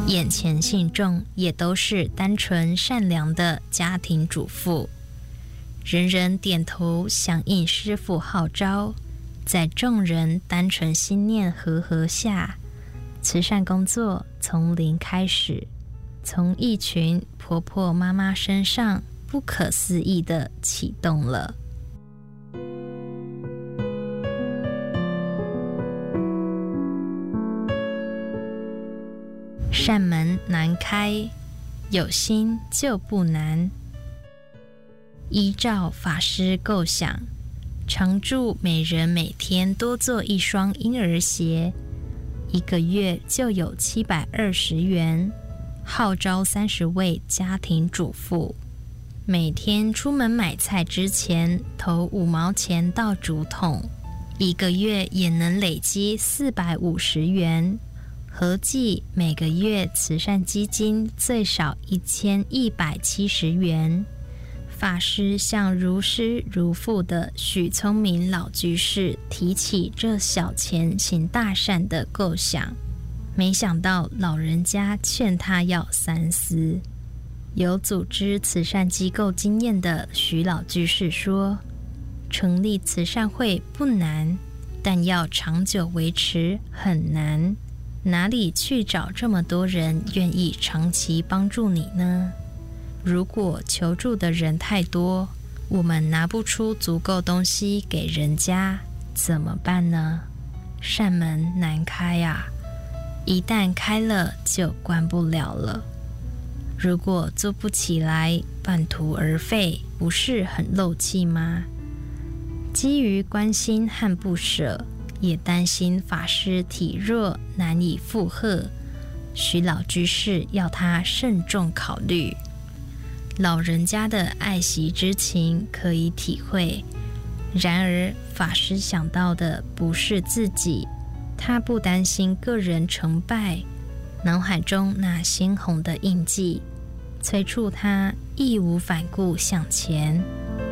眼前信众也都是单纯善良的家庭主妇，人人点头响应师父号召，在众人单纯心念和合下，慈善工作从零开始，从一群婆婆妈妈身上不可思议地启动了。善门难开，有心就不难。依照法师构想，常助每人每天多做一双婴儿鞋，1个月就有720元，号召30位家庭主妇，每天出门买菜之前投5毛钱到竹筒，1个月也能累积450元，合计每个月慈善基金最少1170元。法师向如师如父的许聪明老居士提起这小钱行大善的构想，没想到老人家劝他要三思。有组织慈善机构经验的许老居士说，成立慈善会不难，但要长久维持很难，哪里去找这么多人愿意长期帮助你呢？如果求助的人太多，我们拿不出足够东西给人家，怎么办呢？善门难开啊，一旦开了就关不了了。如果做不起来，半途而废，不是很漏气吗？基于关心和不舍，也担心法师体弱难以负荷，许老居士要他慎重考虑。老人家的爱惜之情可以体会，然而法师想到的不是自己，他不担心个人成败，脑海中那鲜红的印记催促他义无反顾向前。